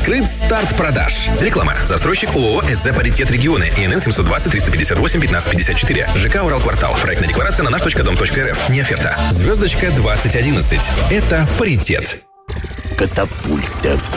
Открыт старт продаж. Реклама. Застройщик ООО СЗ «Паритет Регионы». ИНН 720-358-1554. ЖК «Уралквартал». Проектная декларация на наш.дом.рф. Не оферта. Звездочка 2011. Это «Паритет». Катапульта.